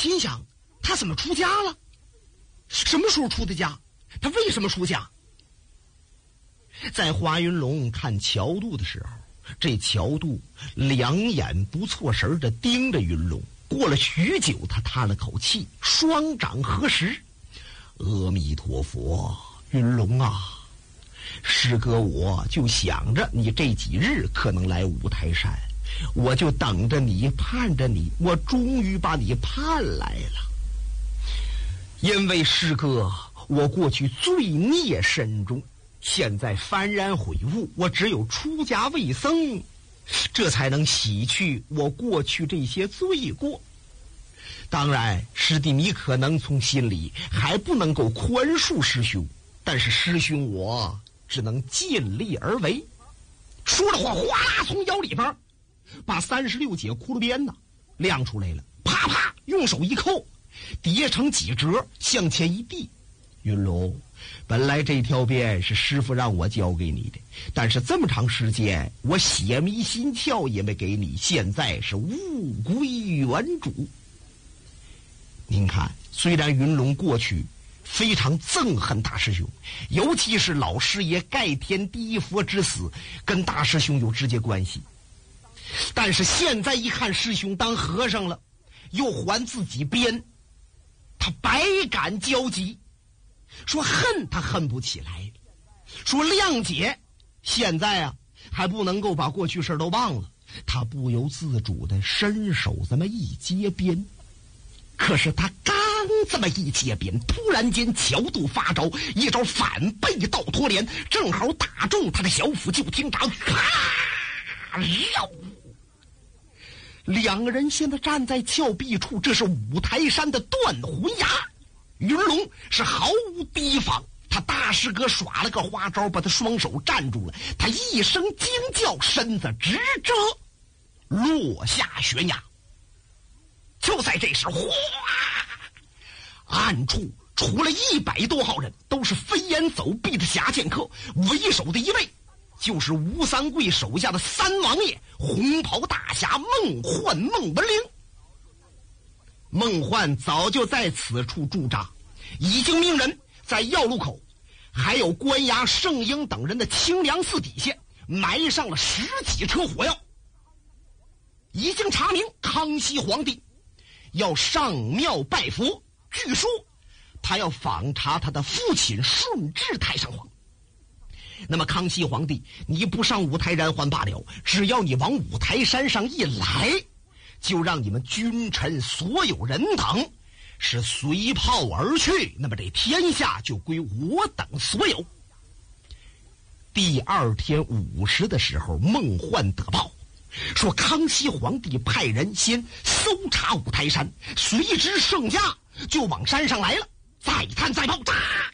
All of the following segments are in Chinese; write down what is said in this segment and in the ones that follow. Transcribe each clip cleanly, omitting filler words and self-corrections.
心想，他怎么出家了？什么时候出的家？他为什么出家？在华云龙看乔度的时候，这乔度两眼不错神的盯着云龙。过了许久，他叹了口气，双掌合十：“阿弥陀佛，云龙啊，师哥我就想着你这几日可能来五台山，我就等着你，盼着你，我终于把你盼来了。因为师哥，我过去罪孽深重，现在幡然悔悟，我只有出家为僧，这才能洗去我过去这些罪过。当然，师弟你可能从心里还不能够宽恕师兄，但是师兄我只能尽力而为。”说着话，哗啦从腰里边把36节骷髅鞭呢亮出来了，啪啪用手一扣，叠成几折，向前一递：“云龙，本来这条鞭是师傅让我交给你的，但是这么长时间我血迷心窍也没给你，现在是物归原主。”您看，虽然云龙过去非常憎恨大师兄，尤其是老师爷盖天第一佛之死跟大师兄有直接关系，但是现在一看师兄当和尚了，又还自己鞭，他百感交集。说恨他恨不起来，说谅解现在啊还不能够把过去事都忘了，他不由自主的伸手这么一接鞭。可是他刚这么一接鞭，突然间乔度发招，一招反背倒拖连，正好打中他的小腹，就听着啪绕。两个人现在站在峭壁处，这是五台山的断魂崖。云龙是毫无提防，他大师哥耍了个花招，把他双手站住了，他一声惊叫，身子直折落下悬崖。就在这时，哗！暗处除了100多号人，都是飞檐走壁的侠剑客，为首的一位就是吴三桂手下的三王爷，红袍大侠孟焕孟文玲。孟焕早就在此处驻扎，已经命人在药路口还有关衙圣婴等人的清凉寺底下埋上了10几车火药，已经查明康熙皇帝要上庙拜佛，据说他要访查他的父亲顺治太上皇。那么康熙皇帝，你不上五台山还罢了，只要你往五台山上一来，就让你们君臣所有人等是随炮而去，那么这天下就归我等所有。第2天午时的时候，孟焕得报说康熙皇帝派人先搜查五台山，随之圣驾就往山上来了，再探再报。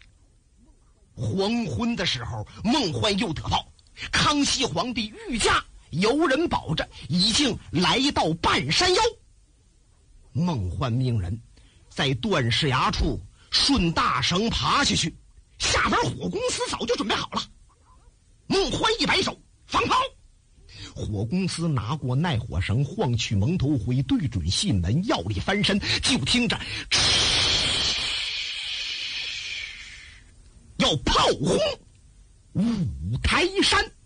黄昏的时候，孟焕又得报，康熙皇帝御驾由人保着，已经来到半山腰。孟焕命人在断石崖处顺大绳爬下去，下边火公司早就准备好了。孟焕一摆手，放炮。火公司拿过耐火绳，晃去蒙头灰，对准信门，要力翻身，就听着要炮轰五台山。